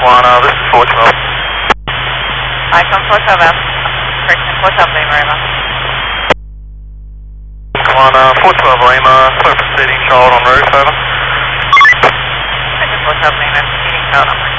This is 412. Icon 412 F. Correction 412 Lima Lima. One 412 Lima, clear proceeding, child on roof, over. Correction 412 Lima, proceeding child on roof.